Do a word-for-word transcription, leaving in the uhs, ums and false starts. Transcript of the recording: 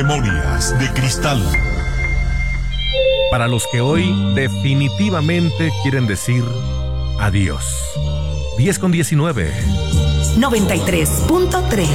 Memorias de Cristal. Para los que hoy definitivamente quieren decir adiós. diez con diecinueve. noventa y tres punto tres.